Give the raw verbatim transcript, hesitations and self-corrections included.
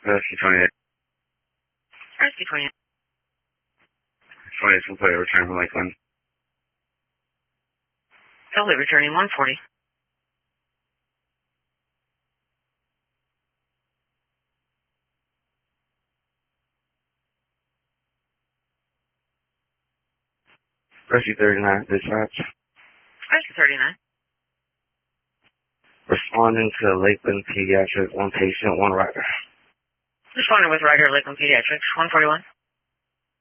Rescue twenty-eight. Rescue twenty-eight. twenty-eight, complete, return from Lakeland. Complete, returning one forty. Rescue thirty-nine, dispatch. Rescue thirty-nine. Responding to Lakeland Pediatric, one patient, one rider. Responding with rider, Lakeland Pediatrics, one forty-one.